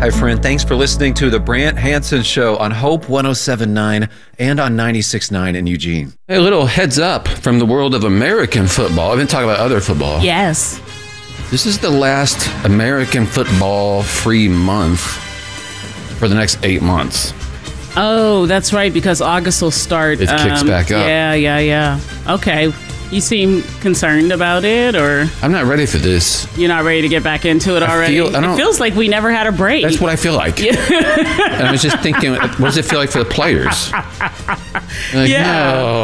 Hi, friend. Thanks for listening to the Brant Hansen Show on Hope 107.9 and on 96.9 in Eugene. Hey, a little heads up from the world of American football. I've been talking about other football. Yes. This is the last American football free month for the next 8 months. Oh, that's right, because August will start. It kicks back up. Yeah. Okay. You seem concerned about it, or I'm not ready for this. you're not ready to get back into it already? It feels like we never had a break. That's what I feel like. And I was just thinking, what does it feel like for the players? Like, Yeah. no,